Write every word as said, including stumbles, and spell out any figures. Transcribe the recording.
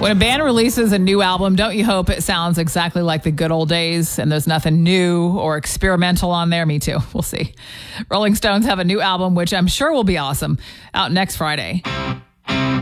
When a band releases a new album, don't you hope it sounds exactly like the good old days and there's nothing new or experimental on there? Me too. We'll see. Rolling Stones have a new album, which I'm sure will be awesome, out next Friday.